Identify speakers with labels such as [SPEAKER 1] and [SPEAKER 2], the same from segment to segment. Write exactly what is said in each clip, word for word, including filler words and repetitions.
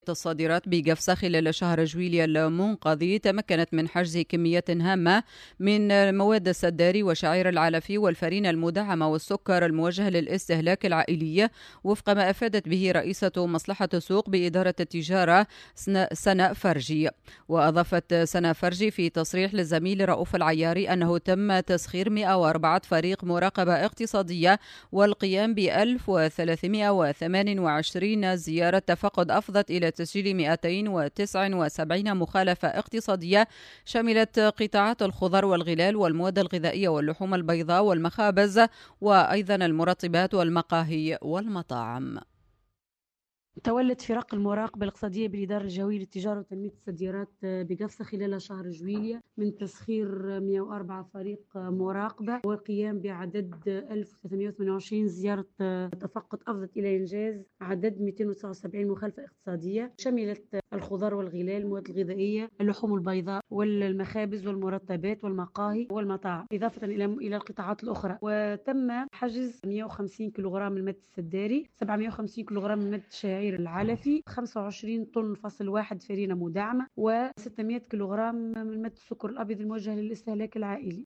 [SPEAKER 1] الصادرات بقفصة خلال شهر جويلية المنقضي تمكنت من حجز كميات هامة من مواد السداري وشعير العلفي والفرينة المدعمة والسكر الموجه للاستهلاك العائلي، وفق ما أفادت به رئيسة مصلحة السوق بإدارة التجارة سناء فرجي. وأضافت سناء فرجي في تصريح للزميل رؤوف العياري أنه تم تسخير مئة وأربعة فريق مراقبة اقتصادية والقيام ب ألف وثلاثمئة وثمانية وعشرين زيارة تفقد أفضت إلى تسجيل مئتين وتسعة وسبعين مخالفة اقتصادية شملت قطاعات الخضر والغلال والمواد الغذائية واللحوم البيضاء والمخابز وأيضا المرطبات والمقاهي والمطاعم.
[SPEAKER 2] تولت فرق المراقبة الاقتصادية بالإدارة الجوية للتجارة وتنمية الصادرات بقفصة خلال شهر جويلية من تسخير مئة وأربعة فريق مراقبة وقيام بعدد ألف وثلاثمئة وثمانية وعشرين زيارة تفقد أفضت إلى إنجاز عدد مئتين وتسعة وسبعين مخالفة اقتصادية شملت الخضار والغلال، المواد الغذائية، اللحوم البيضاء والمخابز والمرطبات والمقاهي والمطاعم، إضافة إلى إلى القطاعات الأخرى. وتم حجز مئة وخمسين كيلوغرام من المد السداري، سبعمئة وخمسين كيلوغرام من المد الشعير العلفي، خمسة وعشرين طن فاصل واحد فرينة مدعمة، وستمئة كيلوغرام من مد السكر الأبيض الموجه للاستهلاك العائلي.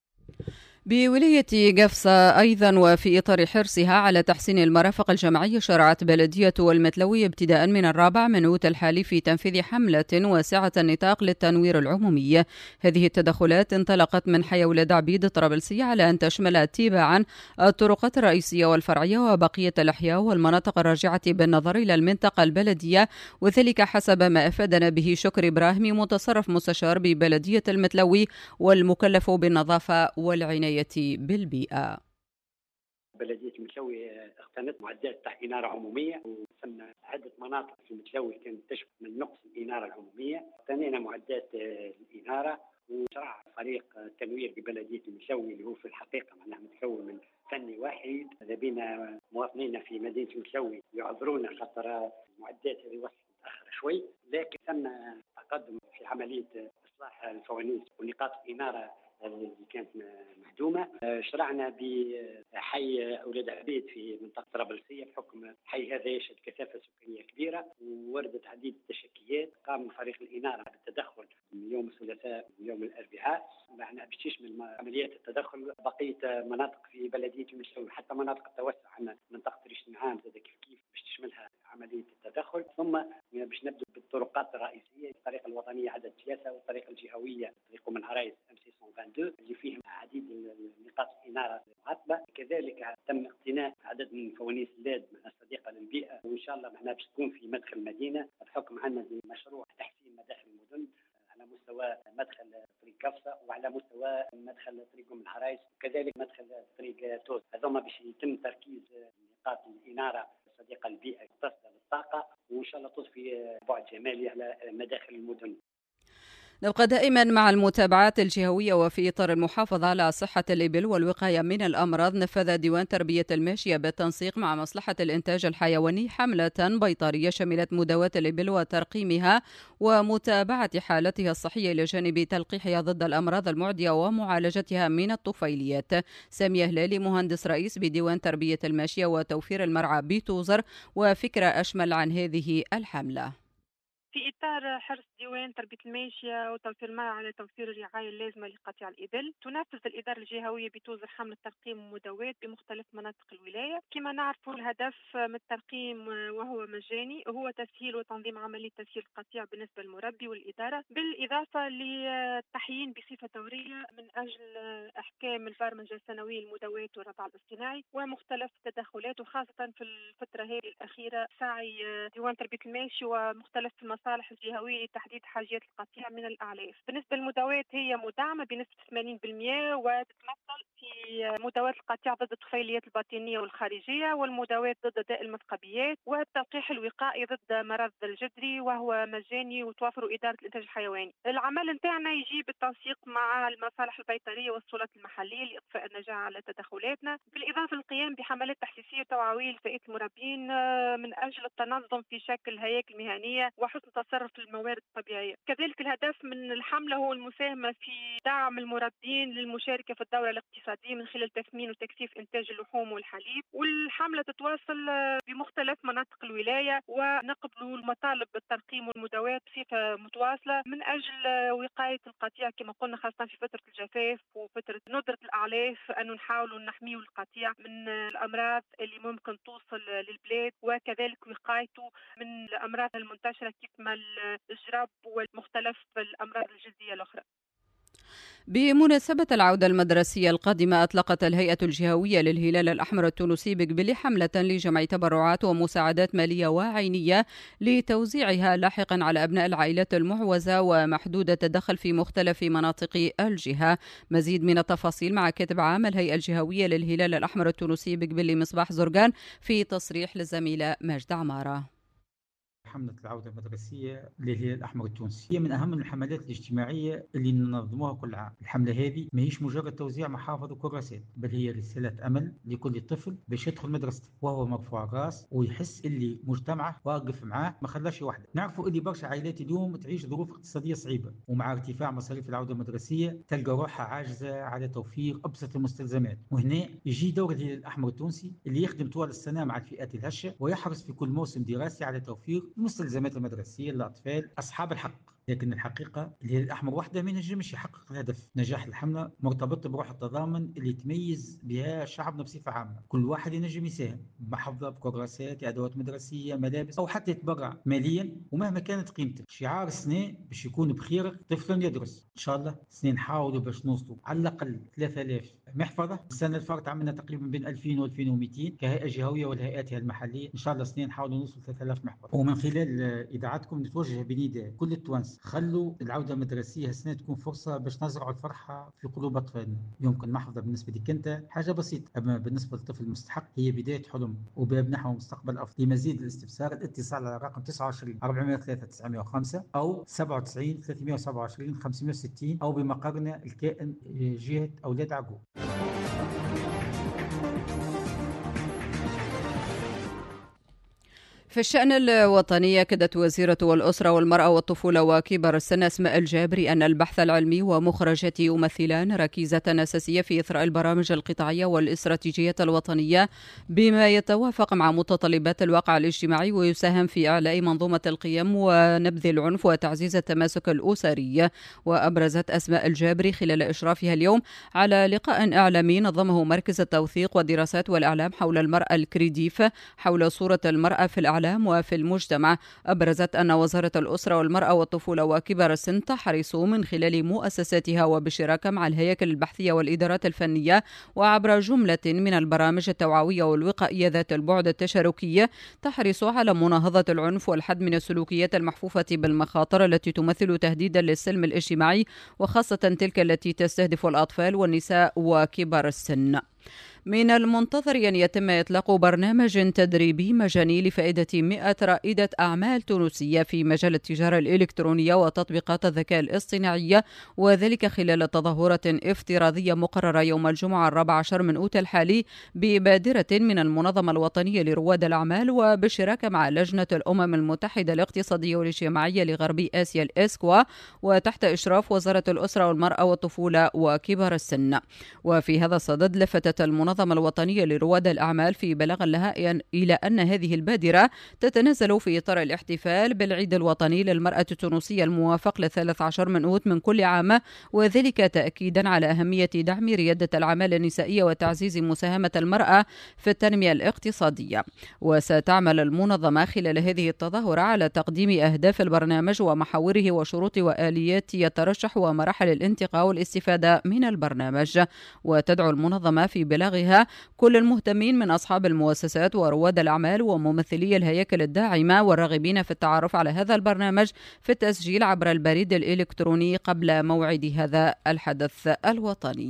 [SPEAKER 1] بولاية قفصة أيضا وفي إطار حرصها على تحسين المرافق الجماعية، شرعت بلدية المتلوي ابتداء من الرابع من أوت الحالي في تنفيذ حملة واسعة النطاق للتنوير العمومي. هذه التدخلات انطلقت من حي ولاد عبيد الطرابلسية على أن تشمل تباعا الطرقات الرئيسية والفرعية وبقية الأحياء والمناطق الراجعة بالنظر إلى المنطقة البلدية، وذلك حسب ما أفادنا به شكر إبراهيمي متصرف مستشار ببلدية المتلوي والمكلف بالنظافة والعناية بالبيئة.
[SPEAKER 3] بلدية المتلوي اقتنت معدات تاع إنارة عمومية، وثم عدة مناطق في المتلوي كانت تشكو من نقص الإنارة العمومية. اقتنينا معدات الإنارة وشرع فريق التنوير ببلدية المتلوي اللي هو في الحقيقة معناه متكون من فني واحد. ماذا بينا مواطنين في مدينة المتلوي يعذرونا خاطر المعدات هذه وصلت متأخرة شوي، لكن تم تقدم في عملية إصلاح الفوانيس ونقاط الإنارة اللي كانت مهدومة. شرعنا بحي أولاد عبيد في منطقة طرابلسية بحكم حي هذا يشهد كثافة سكانية كبيرة ووردت عديد التشكيات. قام فريق الإنارة بالتدخل من يوم الثلاثاء ويوم الأربعاء، معنا باش تشمل عمليات التدخل بقية مناطق في بلدية المتلوي حتى مناطق التوسع. عندنا منطقة ريش نعام كيف كيف باش تشملها عملية التدخل. ثم باش نبدأ بالطرقات الرئيسية، الطريقة الوطنية عدد ثلاثة والطريقة الجهوية طريق من عرايس ام سي مئتين واثنين وعشرين اللي فيهم عديد نقاط الإنارة المعتبة. كذلك تم اقتناء عدد من فوانيس الليد الصديقة للبيئة، وإن شاء الله معنا باش تكون في مدخل المدينة بحكم عندنا مشروع تحسين مداخل المدن على مستوى مدخل طريق قفصة وعلى مستوى مدخل طريق من العرايس وكذلك مدخل طريق توز. هذوما باش يتم تركيز نقاط الإنارة الصديقة للبيئة المتصلة بالطاقة، وإن شاء الله تضفي بعد جمالي على مداخل المدن.
[SPEAKER 1] نبقى دائما مع المتابعات الجهوية. وفي إطار المحافظة على صحة الإبل والوقاية من الأمراض، نفذ ديوان تربية الماشية بالتنسيق مع مصلحة الإنتاج الحيواني حملة بيطرية شملت مداواة الإبل وترقيمها ومتابعة حالتها الصحية إلى جانب تلقيحها ضد الأمراض المعدية ومعالجتها من الطفيليات. سامية هلالي مهندس رئيس بديوان تربية الماشية وتوفير المرعى بتوزر، وفكرة أشمل عن هذه الحملة.
[SPEAKER 4] في إطار حرص ديوان تربية الماشية وتوفير المرعى على توفير الرعاية اللازمة لقطيع الإبل، تنفذ الإدارة الجهوية بتوزر حملة ترقيم ومداواة بمختلف مناطق الولاية. كما نعرف الهدف من الترقيم وهو مجاني هو تسهيل وتنظيم عملية تسهيل القطيع بالنسبة للمربي والإدارة، بالإضافة للتحيين بصفة دورية من أجل أحكام البرمجة السنوية للمداواة والرضع الاصطناعي ومختلف التدخلات، وخاصة في الفترة هذه الأخيرة سعي ديوان تربية الماشية ومختلف المصالح الجهوية لتحديد حاجيات القطيع من الأعلاف. بالنسبة للمداواة هي مدعمة بنسبة ثمانين بالمئة وتتمثل في مداواة القطيع ضد الطفيليات الباطنية والخارجية، والمداواة ضد داء المثقبيات، والتلقيح الوقائي ضد مرض الجدري وهو مجاني وتوفر إدارة الإنتاج الحيواني. العمل نتاعنا يجي بالتنسيق مع المصالح البيطرية والسلطات المحلية لإطفاء النجاعة على تدخلاتنا، بالإضافة للقيام بحملات تحسيسية وتوعوية لفئة المربين من أجل التنظم في شكل هياكل مهنية وحسن وتصرف الموارد الطبيعية. كذلك الهدف من الحملة هو المساهمة في دعم المربين للمشاركة في الدورة الاقتصادية من خلال تثمين وتكثيف إنتاج اللحوم والحليب. والحملة تتواصل بمختلف مناطق الولاية، ونقبل المطالب بالترقيم والمداواة بصفة متواصلة من أجل وقاية القطيع كما قلنا، خاصة في فترة الجفاف وفترة ندرة الأعلاف، أنه نحاولوا نحميوا القطيع من الأمراض اللي ممكن توصل للبلاد، وكذلك وقايته من الأمراض المنتشرة كما الجرب ومختلف الأمراض الجلدية الأخرى.
[SPEAKER 1] بمناسبة العودة المدرسية القادمة، أطلقت الهيئة الجهوية للهلال الأحمر التونسي بقبلي حملة لجمع تبرعات ومساعدات مالية وعينية لتوزيعها لاحقا على أبناء العائلات المعوزة ومحدودة الدخل في مختلف مناطق الجهة. مزيد من التفاصيل مع كاتب عام الهيئة الجهوية للهلال الأحمر التونسي بقبلي مصباح زرقان في تصريح للزميلة ماجد عمارة.
[SPEAKER 5] حملة العودة المدرسية للهلال الأحمر التونسي هي من أهم الحملات الاجتماعية اللي ننظموها كل عام. الحملة هذه ما هيش مجرد توزيع محافظ وكراسات، بل هي رسالة أمل لكل طفل باش يدخل مدرسته وهو مرفوع الراس ويحس اللي مجتمعه واقف معاه ما خلاش وحده. نعرفوا اللي برشا عائلات اليوم تعيش ظروف اقتصادية صعيبة، ومع ارتفاع مصاريف العودة المدرسية تلقى روحها عاجزة على توفير أبسط المستلزمات. وهنا يجي دور الهلال الأحمر التونسي اللي يخدم طوال السنة مع الفئات الهشة ويحرص في كل موسم دراسي على توفير المستلزمات المدرسية للأطفال أصحاب الحق. لكن الحقيقة الهلال الأحمر وحده ما ينجمش يحقق الهدف. نجاح الحملة مرتبط بروح التضامن اللي يتميز بها شعبنا بصفة عامة. كل واحد ينجم يساهم بمحفظة، بكراسات، أدوات مدرسية، ملابس، أو حتى يتبرع ماليا ومهما كانت قيمته. شعار السنة باش يكون بخير طفل يدرس. إن شاء الله السنة نحاولوا باش نوصلوا على الأقل ثلاثة آلاف محفظة. السنة الفارطة عملنا تقريبا بين ألفين و ألفين ومئتين كهيئة جهوية والهيئاتها المحلية. إن شاء الله السنة نحاولوا نوصل ثلاثة آلاف محفظة. ومن خلال إذاعتكم نتوجه بنداء كل التوانسة، خلوا العودة المدرسية السنة تكون فرصة باش نزرعوا الفرحة في قلوب أطفالنا. يمكن محفظة بالنسبة لك أنت حاجة بسيطة، أما بالنسبة للطفل المستحق هي بداية حلم وباب نحو مستقبل أفضل. لمزيد الاستفسار الاتصال على رقم تسعة وعشرين أربعمائة وثلاثة تسعمائة وخمسة أو سبعة وتسعين ثلاثمائة وسبعة وعشرين خمسمائة وستين أو بمقرنا الكائن جهة أولاد عقوب.
[SPEAKER 1] في الشأن الوطني، أكدت وزيرة الأسرة والمرأة والطفولة وكبار السن أسماء الجابري أن البحث العلمي ومخرجاته يمثلان ركيزة أساسية في إثراء البرامج القطاعية والاستراتيجية الوطنية بما يتوافق مع متطلبات الواقع الاجتماعي ويساهم في إعلاء منظومة القيم ونبذ العنف وتعزيز التماسك الأسري. وأبرزت أسماء الجابري خلال إشرافها اليوم على لقاء إعلامي نظمه مركز التوثيق والدراسات والإعلام حول المرأة الكريديف حول صورة المرأة في الإعلام وفي المجتمع. أبرزت أن وزارة الأسرة والمرأة والطفولة وكبار السن تحرص من خلال مؤسساتها وبشراكة مع الهياكل البحثية والإدارات الفنية وعبر جملة من البرامج التوعوية والوقائية ذات البعد التشاركي تحرص على مناهضة العنف والحد من السلوكيات المحفوفة بالمخاطر التي تمثل تهديدا للسلم الاجتماعي، وخاصة تلك التي تستهدف الأطفال والنساء وكبار السن. من المنتظر أن يتم إطلاق برنامج تدريبي مجاني لفائدة مئة رائدة أعمال تونسية في مجال التجارة الإلكترونية وتطبيقات الذكاء الاصطناعي، وذلك خلال تظاهرة افتراضية مقررة يوم الجمعة الرابع عشر من أوت الحالي ببادرة من المنظمة الوطنية لرواد الأعمال وبالشراكة مع لجنة الأمم المتحدة الاقتصادية والاجتماعية لغرب آسيا الإسكوا، وتحت إشراف وزارة الأسرة والمرأة والطفولة وكبار السن. وفي هذا الصدد لفتت المنظمة الوطنية لرواد الأعمال في بلاغ لها إلى أن هذه البادرة تتنازل في إطار الاحتفال بالعيد الوطني للمرأة التونسية الموافق للثالث عشر من أوت من كل عام، وذلك تأكيدا على أهمية دعم ريادة الأعمال النسائية وتعزيز مساهمة المرأة في التنمية الاقتصادية. وستعمل المنظمة خلال هذه التظاهرة على تقديم أهداف البرنامج ومحاوره وشروط وآليات يترشح ومراحل الانتقاء والاستفادة من البرنامج. وتدعو المنظمة في بلاغها كل المهتمين من أصحاب المؤسسات ورواد الأعمال وممثلي الهياكل الداعمة والراغبين في التعرف على هذا البرنامج في التسجيل عبر البريد الإلكتروني قبل موعد هذا الحدث الوطني.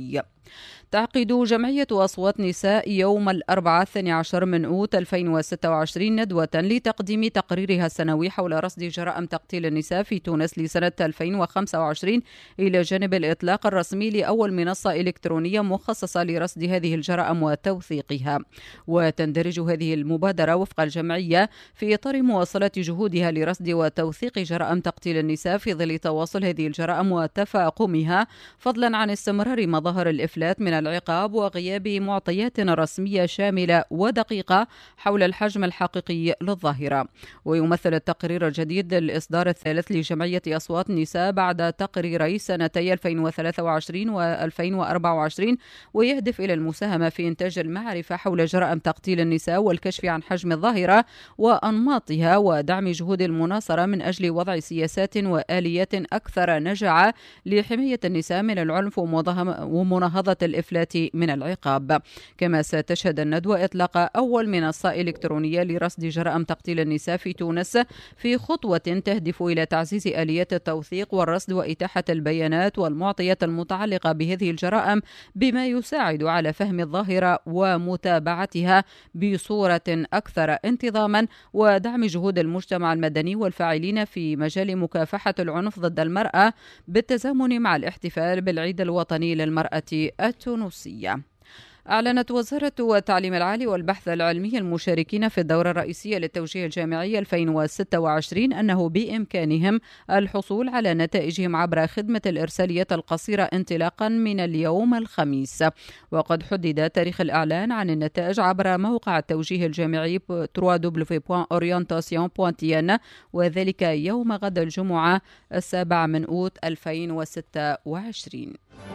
[SPEAKER 1] تعقد جمعية أصوات نساء يوم الأربعاء الثاني عشر من أوت ألفين وستة وعشرين ندوة لتقديم تقريرها السنوي حول رصد جرائم تقتيل النساء في تونس لسنة ألفين وخمسة وعشرين، إلى جانب الإطلاق الرسمي لأول منصة إلكترونية مخصصة لرصد هذه الجرائم وتوثيقها. وتندرج هذه المبادرة وفق الجمعية في إطار مواصلة جهودها لرصد وتوثيق جرائم تقتيل النساء في ظل تواصل هذه الجرائم وتفاقمها، فضلا عن استمرار مظاهر الإفلات من العقاب وغياب معطيات رسمية شاملة ودقيقة حول الحجم الحقيقي للظاهرة. ويمثل التقرير الجديد الإصدار الثالث لجمعية أصوات النساء بعد تقريري سنتي ألفين وثلاثة وعشرين وألفين وأربعة وعشرين، ويهدف إلى المساهمة في إنتاج المعرفة حول جرائم تقتيل النساء والكشف عن حجم الظاهرة وأنماطها، ودعم جهود المناصرة من أجل وضع سياسات وآليات أكثر نجاعة لحماية النساء من العنف ومناهضة الإفلات من العقاب. كما ستشهد الندوة إطلاق أول منصة إلكترونية لرصد جرائم تقتيل النساء في تونس، في خطوة تهدف إلى تعزيز آليات التوثيق والرصد وإتاحة البيانات والمعطيات المتعلقة بهذه الجرائم، بما يساعد على فهم الظاهرة ومتابعتها بصورة أكثر انتظاما، ودعم جهود المجتمع المدني والفاعلين في مجال مكافحة العنف ضد المرأة بالتزامن مع الاحتفال بالعيد الوطني للمرأة التونسية. أعلنت وزارة التعليم العالي والبحث العلمي المشاركين في الدورة الرئيسية للتوجيه الجامعي ألفين وستة وعشرين أنه بإمكانهم الحصول على نتائجهم عبر خدمة الإرساليات القصيرة انطلاقا من اليوم الخميس. وقد حدد تاريخ الإعلان عن النتائج عبر موقع التوجيه الجامعي دبليو دبليو دبليو دوت أورينتاسيون دوت تي إن، وذلك يوم غد الجمعة السابع من أوت ألفين وستة وعشرين.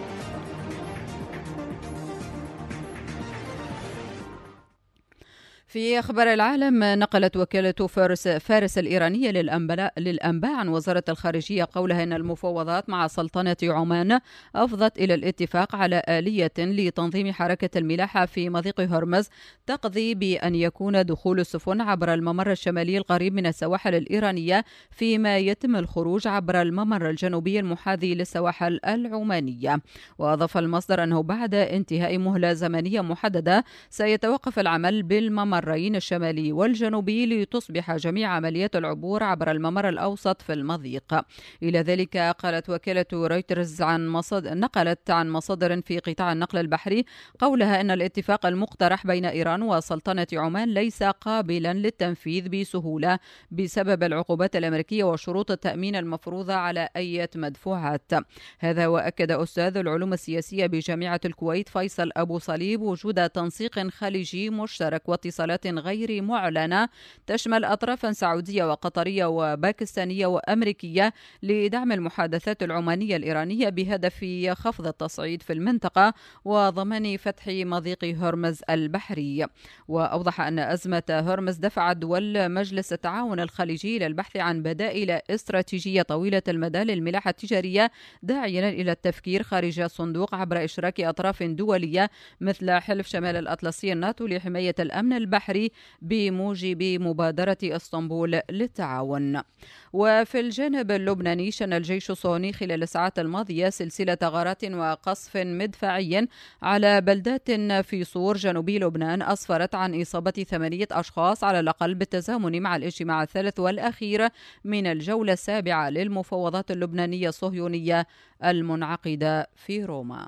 [SPEAKER 1] في أخبار العالم، نقلت وكالة فارس, فارس الإيرانية للأنباء عن وزارة الخارجية قولها أن المفاوضات مع سلطنة عمان أفضت إلى الاتفاق على آلية لتنظيم حركة الملاحة في مضيق هرمز، تقضي بأن يكون دخول السفن عبر الممر الشمالي القريب من السواحل الإيرانية، فيما يتم الخروج عبر الممر الجنوبي المحاذي للسواحل العمانية. وأضاف المصدر أنه بعد انتهاء مهلة زمنية محددة سيتوقف العمل بالممر الممرين الشمالي والجنوبي لتصبح جميع عمليات العبور عبر الممر الأوسط في المضيق. إلى ذلك قالت وكالة رويترز عن مصادر نقلت عن مصادر في قطاع النقل البحري قولها أن الاتفاق المقترح بين إيران وسلطنة عمان ليس قابلا للتنفيذ بسهولة بسبب العقوبات الأمريكية وشروط التأمين المفروضة على أي مدفوعات. هذا وأكد أستاذ العلوم السياسية بجامعة الكويت فيصل أبو صليب وجود تنسيق خليجي مشترك واتصالات غير معلنة تشمل أطرافا سعودية وقطرية وباكستانية وأمريكية لدعم المحادثات العمانية الإيرانية بهدف خفض التصعيد في المنطقة وضمان فتح مضيق هرمز البحري. وأوضح أن أزمة هرمز دفعت دول مجلس التعاون الخليجي للبحث عن بدائل استراتيجية طويلة المدى للملاحة التجارية، داعيا إلى التفكير خارج الصندوق عبر إشراك أطراف دولية مثل حلف شمال الأطلسي الناتو لحماية الأمن البحري بموجب مبادرة اسطنبول للتعاون. وفي الجانب اللبناني، شن الجيش الصهيوني خلال الساعات الماضية سلسلة غارات وقصف مدفعي على بلدات في صور جنوبي لبنان أسفرت عن إصابة ثمانية أشخاص على الأقل، بالتزامن مع الاجتماع الثالث والأخير من الجولة السابعة للمفاوضات اللبنانية الصهيونية المنعقدة في روما.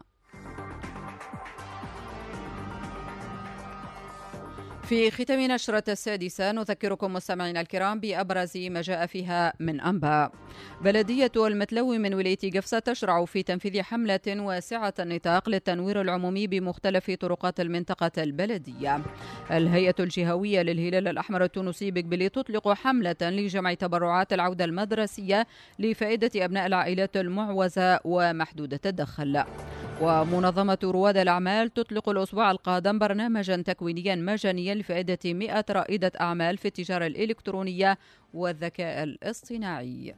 [SPEAKER 1] في ختام نشرة السادسة نذكركم مستمعينا الكرام بأبرز ما جاء فيها من أنباء. بلدية المتلوي من ولاية قفصة تشرع في تنفيذ حملة واسعة النطاق للتنوير العمومي بمختلف طرقات المنطقة البلدية. الهيئة الجهوية للهلال الأحمر التونسي بقبلي تطلق حملة لجمع تبرعات العودة المدرسية لفائدة أبناء العائلات المعوزة ومحدودة الدخل. ومنظمة رواد الأعمال تطلق الأسبوع القادم برنامجا تكوينيا مجانيا لفائدة مئة رائدة أعمال في التجارة الإلكترونية والذكاء الاصطناعي.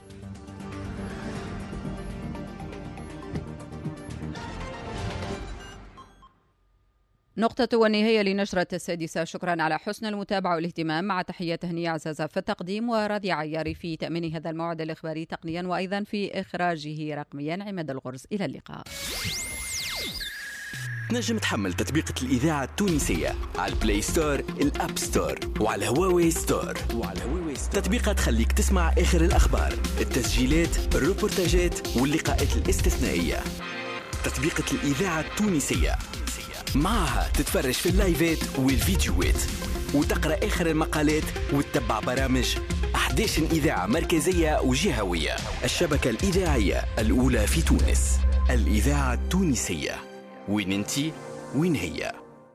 [SPEAKER 1] نقطة والنهاية لنشرة السادسة. شكرا على حسن المتابعة والاهتمام، مع تحيات هنية عزازة في التقديم وراضي عياري في تأمين هذا الموعد الإخباري تقنيا، وأيضا في إخراجه رقميا. عماد الغرز. إلى اللقاء.
[SPEAKER 6] تنجم تحمل تطبيقة الإذاعة التونسية على البلاي ستور، الأب ستور، وعلى هواوي ستور. وعلى هواوي ستور تطبيقات تخليك تسمع آخر الأخبار، التسجيلات، الروبورتاجات واللقاءات الاستثنائية. تطبيقة الإذاعة التونسية معها تتفرج في اللايفات والفيديوهات وتقرأ آخر المقالات وتتبع برامج أحد عشر إذاعة مركزية وجهوية. الشبكة الإذاعية الأولى في تونس، الإذاعة التونسية. وين انتي وين هي؟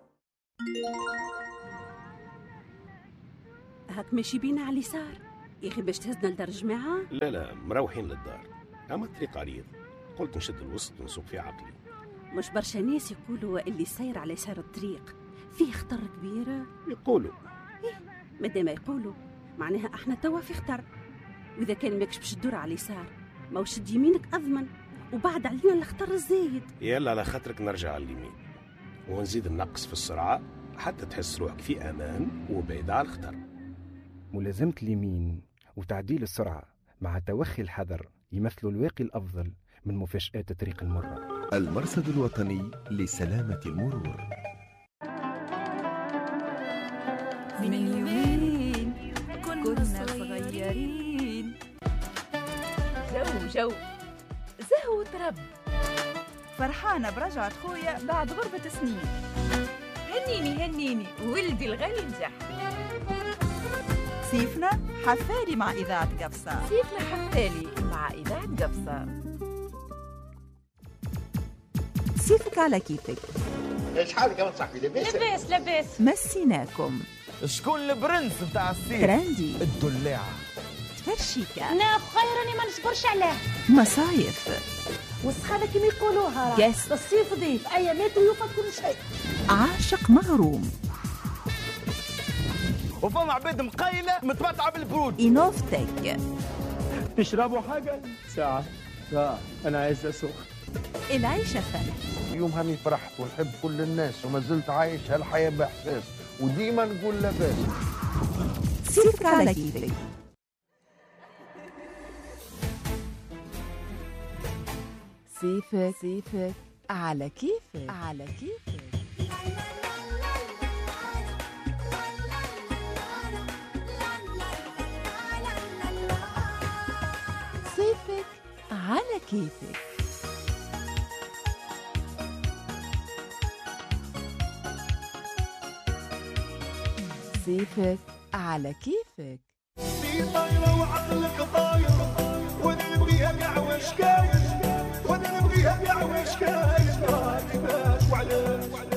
[SPEAKER 7] هاك ماشي بينا على اليسار يا اخي باش تهزنا لدار الجماعه.
[SPEAKER 8] لا لا مروحين للدار، اما الطريق عريض، قلت نشد الوسط ونسوق في عقلي.
[SPEAKER 7] مش برشا ناس يقولوا اللي ساير على يسار الطريق فيه خطر كبير؟
[SPEAKER 8] يقولوا
[SPEAKER 7] إيه مادام يقولوا معناها احنا توا في خطر، واذا كان ماكش باش تدور على اليسار ما وشد يمينك اضمن وبعد علينا الخطر الزايد.
[SPEAKER 8] يلا على خاطرك نرجع على اليمين ونزيد النقص في السرعه حتى تحس روحك في امان وبعيد على الخطر.
[SPEAKER 9] ملازمة اليمين وتعديل السرعة مع توخي الحذر يمثلوا الواقي الأفضل من مفاجآت الطريق المرة.
[SPEAKER 10] المرصد الوطني لسلامة المرور.
[SPEAKER 11] من يومين كنا صغيرين، جو جو زهو ترب، فرحانة برجعة خويا بعد غربة سنين. هنيني هنيني ولدي الغالي نجح. صيفنا حفالي مع إذاعة قفصة. صيفنا حفالي مع إذاعة قفصة. صيفك على كيفك.
[SPEAKER 12] ايش حالك يا صاحبي؟ لاباس؟
[SPEAKER 11] لاباس لاباس. مسيناكم.
[SPEAKER 12] شكون البرنس نتاع الصيف؟
[SPEAKER 11] ترندي.
[SPEAKER 12] الدلاعة.
[SPEAKER 11] تفرشيكا.
[SPEAKER 13] انا خيرني ما نصبرش عليه.
[SPEAKER 11] مصايف.
[SPEAKER 13] والسخانة كما يقولوها.
[SPEAKER 11] يس.
[SPEAKER 13] الصيف ضيف أيامات ويوفى كل شيء.
[SPEAKER 11] عاشق مغروم.
[SPEAKER 12] وفما عباد مقيلة متمتعة بالبرود.
[SPEAKER 11] إنوفتك.
[SPEAKER 14] تشربوا حاجة؟ ساعة ساعة أنا عايز أسوق.
[SPEAKER 11] العيشة فرح.
[SPEAKER 15] يوم هاني فرحت ونحب كل الناس وما زلت عايش هالحياة بإحساس وديما نقول لاباس.
[SPEAKER 11] صيفك على كيفك. صيفك صيفك على كيفك على كيفك. صيفك على كيفك. صيفك على كيفك.
[SPEAKER 16] في طايرة وعقلك طاير وانا نبغيها كاع واش كاين، وانا نبغيها كاع واش كاين.